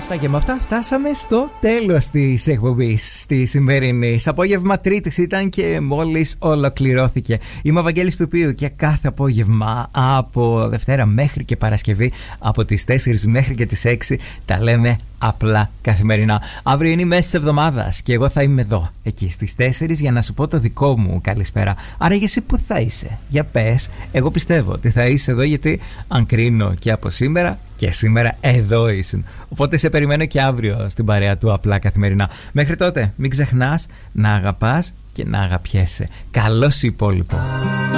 Αυτά και με αυτά φτάσαμε στο τέλος της εκπομπής της σημερινής. Απόγευμα Τρίτης ήταν και μόλις ολοκληρώθηκε. Είμαι ο Βαγγέλης Πιπίου και κάθε απόγευμα από Δευτέρα μέχρι και Παρασκευή από τις 4 μέχρι και τις 6 τα λέμε απλά καθημερινά. Αύριο είναι η μέση της εβδομάδας και εγώ θα είμαι εδώ εκεί στις 4 για να σου πω το δικό μου καλησπέρα. Άρα για εσύ που θα είσαι? Για πες. Εγώ πιστεύω ότι θα είσαι εδώ, γιατί αν κρίνω και από σήμερα, και σήμερα εδώ ήσουν. Οπότε σε περιμένω και αύριο στην παρέα του απλά καθημερινά. Μέχρι τότε μην ξεχνάς να αγαπάς και να αγαπιέσαι. Καλό σου υπόλοιπο.